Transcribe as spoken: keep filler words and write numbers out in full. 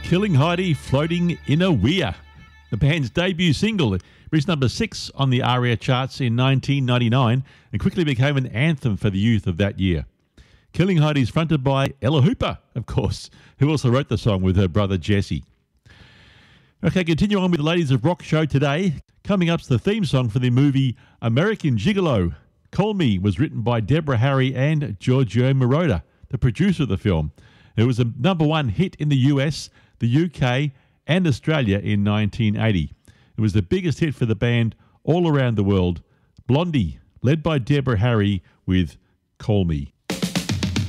Killing Heidi, Floating in a Weir. The band's debut single reached number six on the ARIA charts in nineteen ninety-nine and quickly became an anthem for the youth of that year. Killing Heidi is fronted by Ella Hooper, of course, who also wrote the song with her brother Jesse. Okay, continue on with the Ladies of Rock show today. Coming up's the theme song for the movie American Gigolo. Call Me was written by Deborah Harry and Giorgio Moroder, the producer of the film. It was a number one hit in the U S, the U K and Australia in nineteen eighty. It was the biggest hit for the band all around the world. Blondie, led by Deborah Harry with Call Me.